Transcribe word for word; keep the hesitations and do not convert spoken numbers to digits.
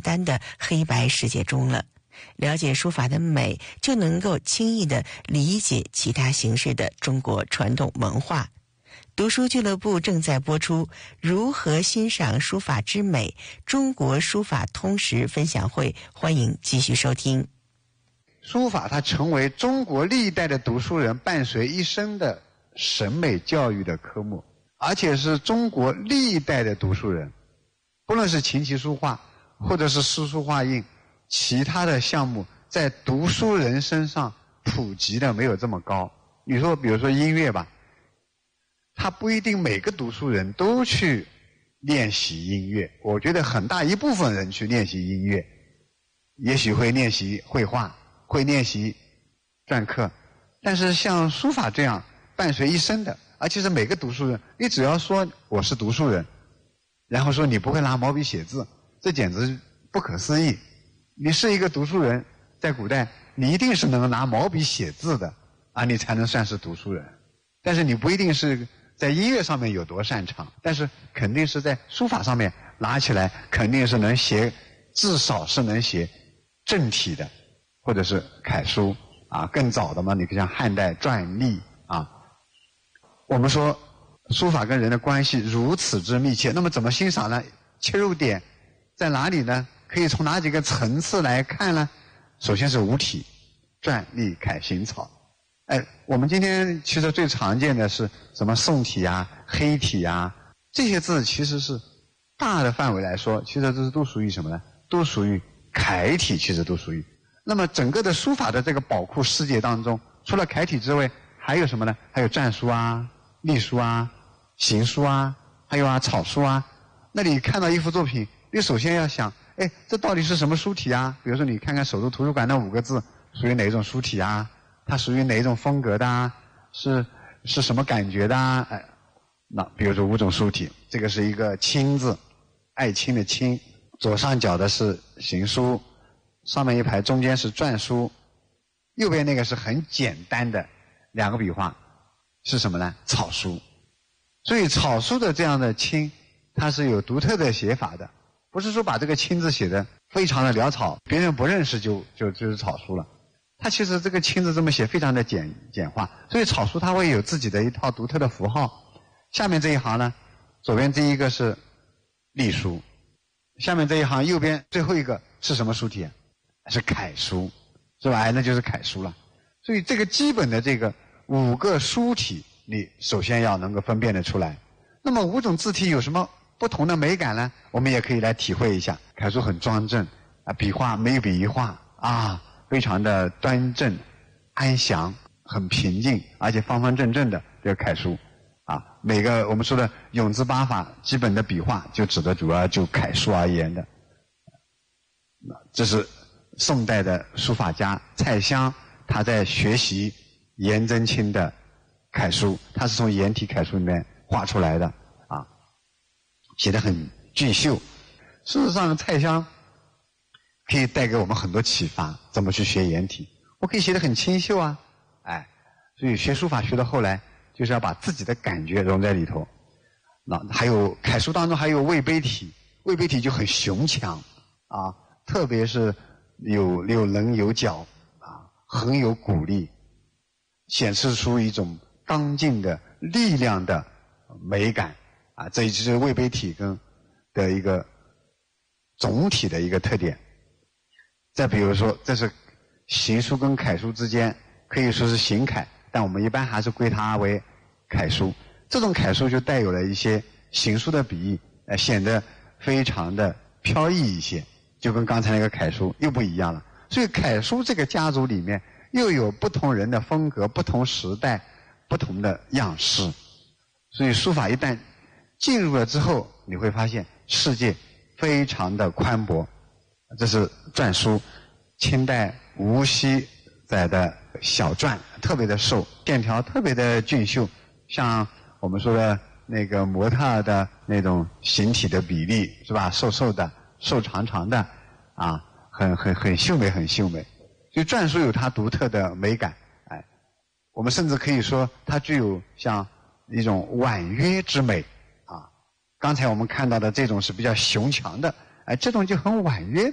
单的黑白世界中了。了解书法的美，就能够轻易地理解其他形式的中国传统文化。读书俱乐部正在播出如何欣赏书法之美中国书法通识分享会，欢迎继续收听。 书法它成为中国历代的读书人伴随一生的审美教育的科目，而且是中国历代的读书人，不论是琴棋书画或者是诗书画印其他的项目，在读书人身上普及的没有这么高。你说比如说音乐吧，他不一定每个读书人都去练习音乐，我觉得很大一部分人去练习音乐，也许会练习绘画，会练习篆刻，但是像书法这样伴随一生的，而且是每个读书人，你只要说我是读书人，然后说你不会拿毛笔写字，这简直不可思议。你是一个读书人，在古代你一定是能拿毛笔写字的啊，你才能算是读书人。但是你不一定是在音乐上面有多擅长，但是肯定是在书法上面拿起来肯定是能写，至少是能写正体的，或者是楷书啊。更早的嘛，你像汉代篆隶啊。我们说书法跟人的关系如此之密切，那么怎么欣赏呢？切入点在哪里呢？可以从哪几个层次来看呢？首先是五体，篆隶楷行草。哎，我们今天其实最常见的是什么宋体啊、黑体啊，这些字其实是大的范围来说，其实这是都属于什么呢？都属于楷体，其实都属于。那么整个的书法的这个宝库世界当中，除了楷体之外，还有什么呢？还有篆书啊、隶书啊、行书啊，还有啊草书啊。那你看到一幅作品，你首先要想，哎，这到底是什么书体啊？比如说你看看首都图书馆那五个字属于哪一种书体啊？它属于哪一种风格的啊？是是什么感觉的啊？哎，那比如说五种书体，这个是一个亲字，爱卿的卿，左上角的是行书，上面一排中间是篆书，右边那个是很简单的两个笔画，是什么呢？草书。所以草书的这样的亲，它是有独特的写法的，不是说把这个亲字写的非常的潦草，别人不认识就就就是草书了。它其实这个亲字这么写非常的简简化，所以草书它会有自己的一套独特的符号。下面这一行呢，左边这一个是隶书，下面这一行右边最后一个是什么书体？是楷书，是吧？哎，那就是楷书了。所以这个基本的这个五个书体，你首先要能够分辨得出来。那么五种字体有什么不同的美感呢？我们也可以来体会一下。楷书很庄正啊，笔画每笔一画啊，非常的端正、安详、很平静，而且方方正正的这个楷书啊。每个我们说的永字八法基本的笔画，就指的主要就楷书而言的。这是宋代的书法家蔡襄，他在学习颜真卿的楷书，他是从颜体楷书里面画出来的啊，写得很俊秀。事实上，蔡襄可以带给我们很多启发，怎么去学颜体？我可以写得很清秀啊，哎，所以学书法学到后来，就是要把自己的感觉融在里头。那还有楷书当中还有魏碑体，魏碑体就很雄强啊，特别是有有棱有角啊，很有骨力，显示出一种刚劲的力量的美感啊，这就是魏碑体跟的一个总体的一个特点。再比如说，这是行书跟楷书之间可以说是行楷，但我们一般还是归它为楷书。这种楷书就带有了一些行书的笔意，呃，显得非常的飘逸一些，就跟刚才那个楷书又不一样了。所以楷书这个家族里面又有不同人的风格、不同时代、不同的样式。所以书法一旦进入了之后，你会发现世界非常的宽博。这是篆书，清代无锡载的小篆，特别的瘦，线条特别的俊秀，像我们说的那个模特的那种形体的比例，是吧？瘦瘦的，瘦长长的，啊，很很很秀美，很秀美。所以篆书有它独特的美感，哎，我们甚至可以说它具有像一种婉约之美啊。刚才我们看到的这种是比较雄强的，哎，这种就很婉约。